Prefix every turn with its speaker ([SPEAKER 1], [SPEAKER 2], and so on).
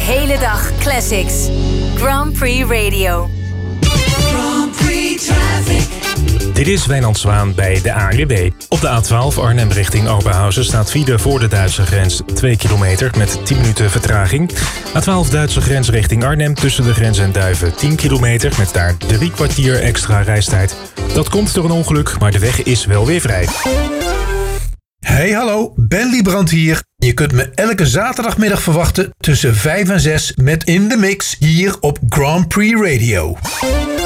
[SPEAKER 1] hele dag classics. Grand Prix Radio.
[SPEAKER 2] Grand Prix Traffic.
[SPEAKER 3] Dit is Wijnand Zwaan bij de ANWB. Op de A12 Arnhem richting Oberhausen staat file voor de Duitse grens 2 kilometer met 10 minuten vertraging. A12 Duitse grens richting Arnhem tussen de grens en Duiven 10 kilometer met daar 3 kwartier extra reistijd. Dat komt door een ongeluk, maar de weg is wel weer vrij.
[SPEAKER 4] Hey hallo, Ben Liebrand hier. Je kunt me elke zaterdagmiddag verwachten tussen 5 en 6 met In The Mix hier op Grand Prix Radio.